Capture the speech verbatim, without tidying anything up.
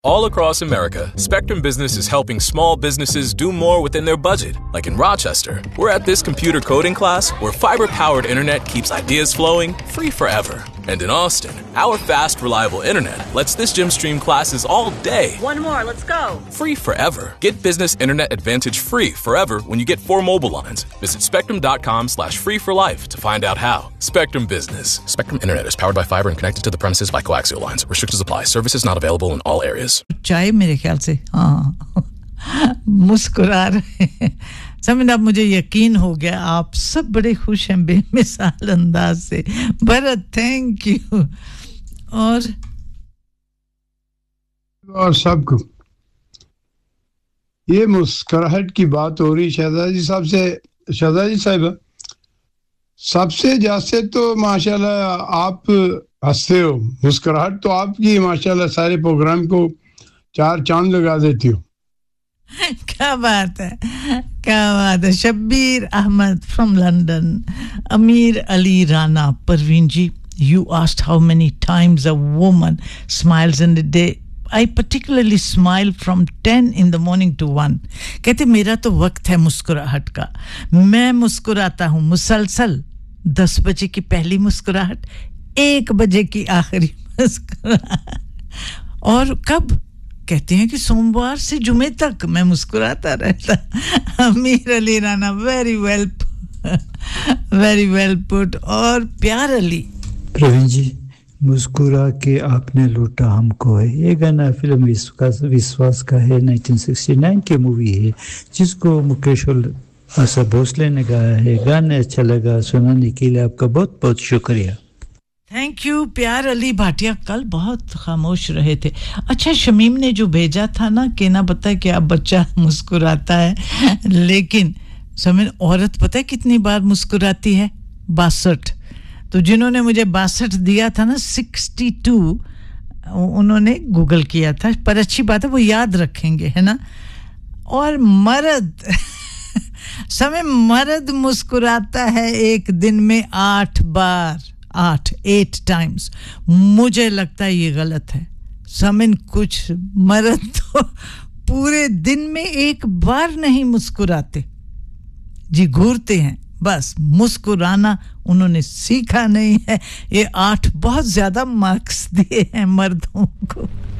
All across America, Spectrum Business is helping small businesses do more within their budget. Like in Rochester, we're at this computer coding class where fiber-powered internet keeps ideas flowing free forever. And in Austin, our fast, reliable internet lets this gym stream classes all day. One more, let's go. Free forever. Get business internet advantage free forever when you get four mobile lines. Visit spectrum.com slash free for life to find out how. Spectrum Business. Spectrum Internet is powered by fiber and connected to the premises by coaxial lines. Restrictions apply. Services not available in all areas. चाय मेरे ख्याल से हाँ मुस्कुरा रहे हैं समझ अब मुझे यकीन हो गया आप सब बड़े खुश हैं बेमिसाल अंदाज से भरत थैंक यू और और सबको ये मुस्कुराहट की बात हो रही शहजादी साहब से शहजादी साहिबा सबसे ज्यादा तो माशाल्लाह आप हंसते हो मुस्कुराहट तो आपकी माशाल्लाह सारे प्रोग्राम को चार चांद लगा देती हो क्या बात है क्या बात है शब्बीर अहमद फ्रॉम लंदन अमीर Ali Rana Parveen ji you asked how many times a woman smiles in the day I particularly smile from ten in the morning to one कहते मेरा तो वक्त है मुस्कुराहट का मैं मुस्कुराता हूं मुसलसल दस बजे की पहली मुस्कुराहट एक बजे की आखिरी मुस्कुराहट और कब कहते हैं कि सोमवार से जुमे तक मैं मुस्कुराता रहता अमीर Ali Rana very well very well put और प्यार अली प्रवीण जी मुस्कुरा के आपने लूटा हमको है ये गाना फिल्म विश्वास विश्वास का है nineteen sixty-nine की मूवी है जिसको मुकेश और आशा भोसले ने गाया है गाना अच्छा लगा सुनाने के लिए आपका बहुत बहुत शुक्रिया थैंक यू प्यार अली भाटिया कल बहुत खामोश रहे थे अच्छा शमीम ने जो भेजा था ना कि ना पता है कि अब बच्चा मुस्कुराता है लेकिन समय औरत पता है कितनी बार मुस्कुराती है बासठ तो जिन्होंने मुझे बासठ दिया था ना बासठ उन्होंने गूगल किया था पर अच्छी बात है वो याद रखेंगे है ना और मर्द समय मर्द मुस्कुराता है एक दिन में आठ बार आठ एट टाइम्स मुझे लगता है ये गलत है समन कुछ मर्द तो पूरे दिन में एक बार नहीं मुस्कुराते जी घूरते हैं बस मुस्कुराना उन्होंने सीखा नहीं है ये आठ बहुत ज्यादा मार्क्स दिए हैं मर्दों को